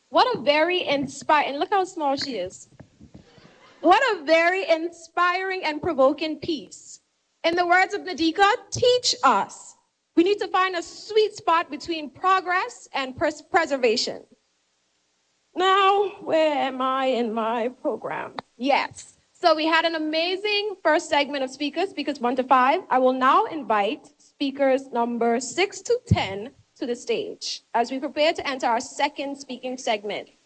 What a very inspiring, and look how small she is. What a very inspiring and provoking piece. In the words of Nadika, teach us. We need to find a sweet spot between progress and preservation. Now, where am I in my program? Yes. So we had an amazing first segment of speakers 1 to 5. I will now invite speakers number 6 to 10 to the stage as we prepare to enter our second speaking segment.